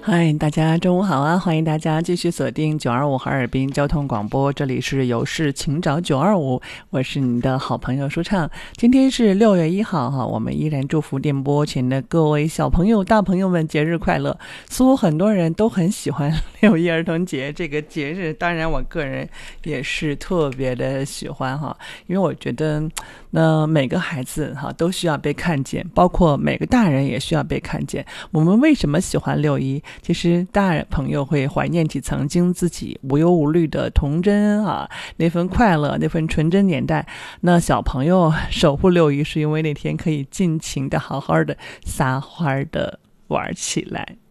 嗨，大家中午好啊！欢迎大家继续锁定925哈尔滨交通广播，这里是有事请找925，我是你的好朋友舒畅。今天是6月1号哈，我们依然祝福电波前的各位小朋友、大朋友们节日快乐。似乎很多人都很喜欢6·1儿童节这个节日，当然我个人也是特别的喜欢哈，因为我觉得每个孩子哈都需要被看见，包括每个大人也需要被看见。我们为什么喜欢6·1？其实大人朋友会怀念起曾经自己无忧无虑的童真啊，那份快乐，那份纯真年代。那小朋友守护6·1是因为那天可以尽情的好好的撒欢的玩起来。